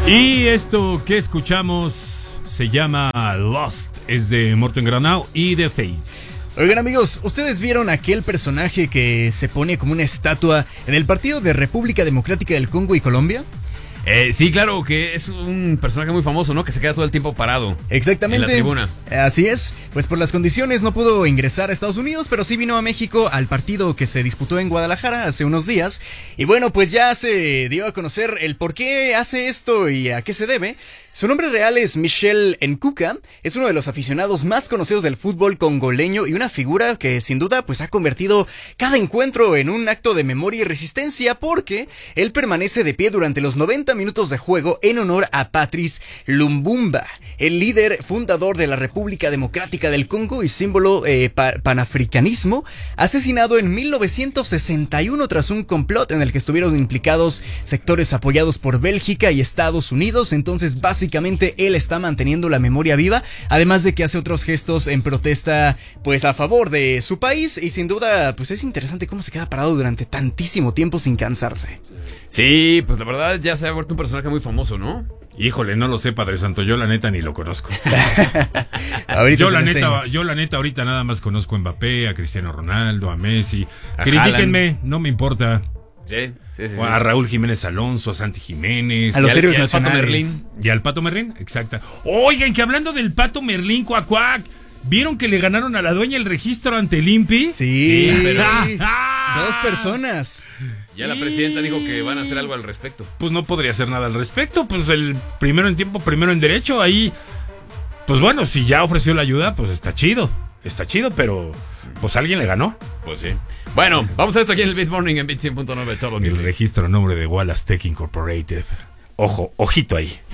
Y esto que escuchamos se llama Lost, es de Morten Granau y de Fates. Oigan amigos, ¿ustedes vieron aquel personaje que se pone como una estatua en el partido de República Democrática del Congo y Colombia? Sí, claro, que es un personaje muy famoso, ¿no? Que se queda todo el tiempo parado. Exactamente. En la tribuna. Así es. Pues por las condiciones no pudo ingresar a Estados Unidos, pero sí vino a México al partido que se disputó en Guadalajara hace unos días. Y bueno, pues ya se dio a conocer el por qué hace esto y a qué se debe. Su nombre real es Michel Nkuka, es uno de los aficionados más conocidos del fútbol congoleño y una figura que sin duda pues ha convertido cada encuentro en un acto de memoria y resistencia porque él permanece de pie durante los 90 minutos de juego en honor a Patrice Lumumba, el líder fundador de la República Democrática del Congo y símbolo panafricanismo, asesinado en 1961 tras un complot en el que estuvieron implicados sectores apoyados por Bélgica y Estados Unidos. Entonces básicamente él está manteniendo la memoria viva, además de que hace otros gestos en protesta pues a favor de su país y sin duda pues es interesante cómo se queda parado durante tantísimo tiempo sin cansarse. Sí, pues la verdad ya se ha vuelto un personaje muy famoso, ¿no? Híjole, no lo sé, Padre Santo, yo la neta ni lo conozco. yo la neta ahorita nada más conozco a Mbappé, a Cristiano Ronaldo, a Messi. Critíquenme, no me importa. Sí. A Raúl Jiménez Alonso, a Santi Jiménez, a los héroes nacionales. Pato Merlín. Y al Pato Merlín, exacto. Oigan, que hablando del Pato Merlín, cuac, cuac, ¿vieron que le ganaron a la dueña el registro ante el INPI? Sí, pero... Dos personas. Ya la presidenta dijo que van a hacer algo al respecto. Pues no podría hacer nada al respecto, pues el primero en tiempo, primero en derecho, ahí, pues bueno, si ya ofreció la ayuda, pues está chido, pero pues alguien le ganó. Pues sí. Bueno, vamos a esto aquí en el Beat Morning en Beat 100.9 Todo El registro a nombre de Wallace Tech Incorporated. Ojo, ojito ahí.